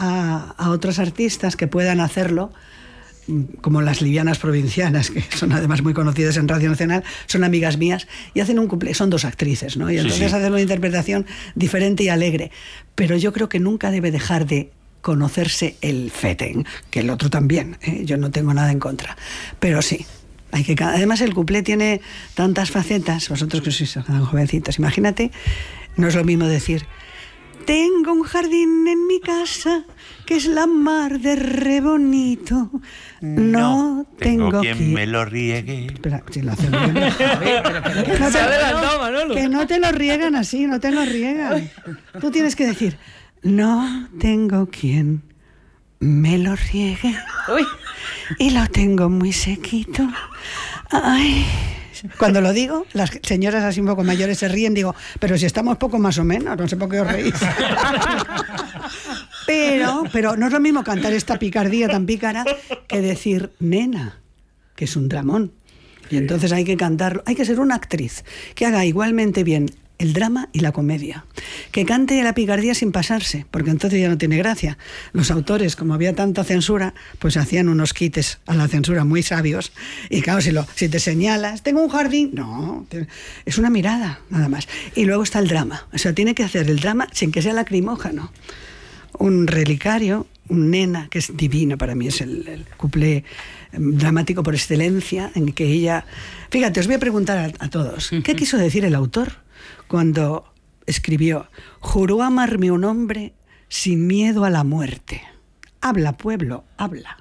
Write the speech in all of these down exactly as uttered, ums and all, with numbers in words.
a, a otros artistas que puedan hacerlo, como las livianas provincianas, que son además muy conocidas en Radio Nacional, son amigas mías, y hacen un cumple, son dos actrices, ¿no? Y entonces sí, sí. hacen una interpretación diferente y alegre. Pero yo creo que nunca debe dejar de conocerse el feten, que el otro también, ¿eh? Yo no tengo nada en contra. Pero sí, hay que, además el cuplé tiene tantas facetas, vosotros que sois tan jovencitos, imagínate, no es lo mismo decir: tengo un jardín en mi casa que es la mar de re bonito. No, no tengo, tengo quien, quien me lo riegue. Espera, si lo hacen bien. Que no, te, que no te lo riegan así, no te lo riegan. Tú tienes que decir: no tengo quien me lo riegue. Uy. Y lo tengo muy sequito. Ay. Cuando lo digo, las señoras así un poco mayores se ríen, digo, pero si estamos poco más o menos, no sé por qué os reís. Pero, pero no es lo mismo cantar esta picardía tan pícara que decir nena, que es un dramón. Y entonces hay que cantarlo, hay que ser una actriz que haga igualmente bien el drama y la comedia, que cante la picardía sin pasarse, porque entonces ya no tiene gracia. Los autores, como había tanta censura, pues hacían unos quites a la censura muy sabios, y claro, si, lo, si te señalas, tengo un jardín, no, te, es una mirada, nada más. Y luego está el drama, o sea, tiene que hacer el drama sin que sea lacrimógeno. Un relicario, un nena, que es divino, para mí es el, el cuplé dramático por excelencia, en que ella... Fíjate, os voy a preguntar a, a todos, ¿qué quiso decir el autor cuando escribió: juró amarme un hombre sin miedo a la muerte? Habla, pueblo, habla.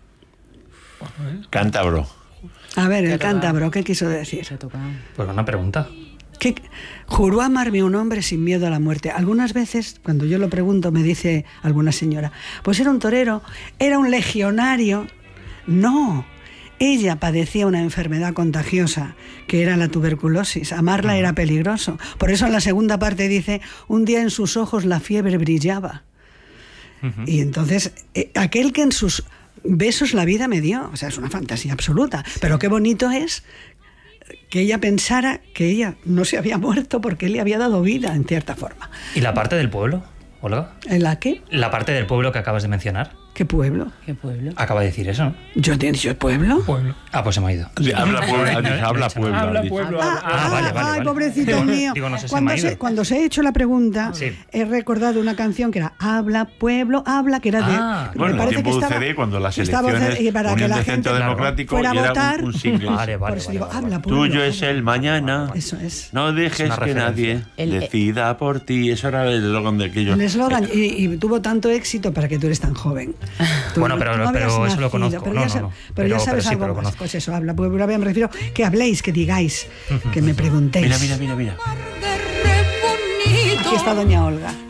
Cántabro. A ver, el cántabro, ¿qué quiso decir? Pues una pregunta. ¿Qué? Juró amarme un hombre sin miedo a la muerte. Algunas veces, cuando yo lo pregunto, me dice alguna señora: pues era un torero, era un legionario. No, ella padecía una enfermedad contagiosa, que era la tuberculosis. Amarla uh-huh. era peligroso. Por eso en la segunda parte dice: un día en sus ojos la fiebre brillaba. Uh-huh. Y entonces, eh, aquel que en sus besos la vida me dio, o sea, es una fantasía absoluta. Sí. Pero qué bonito es que ella pensara que ella no se había muerto porque él le había dado vida, en cierta forma. ¿Y la parte del pueblo, Olga? ¿En la qué? La parte del pueblo que acabas de mencionar. ¿Qué pueblo? ¿Qué pueblo? Acaba de decir eso, ¿no? ¿Yo he dicho pueblo? Pueblo. Ah, pues se me ha ido. Sí, habla pueblo, habla pueblo. Habla pueblo. Ah, ah, vale, vale. Ay, vale. pobrecito digo, mío. Digo, no sé, cuando, se me ha se, ido. cuando se ha hecho la pregunta, sí. he recordado una canción que era Habla Pueblo, Habla, que era de... Ah, me bueno, parece tiempo que estaba, U C D, cuando las estaba, elecciones y para que Unión la de gente Centro Democrático fuera a era votar, un, un single. Vale, vale, por eso vale, digo, vale, Habla vale. Pueblo. Tuyo es el mañana. Eso es. No dejes que nadie El- decida por ti. Eso era el eslogan de aquello. El eslogan, y, y tuvo tanto éxito para que tú eres tan joven. Tú, Bueno, pero, tú no pero habías eso lo nacido, conozco. Pero, No, ya, no, sa- no. pero Pero- ya sabes pero sí, algo pero lo más. conozco. Pues eso, Habla Pueblo, me refiero que habléis, que digáis, que me preguntéis. Mira, mira, mira, mira. Aquí está doña Olga.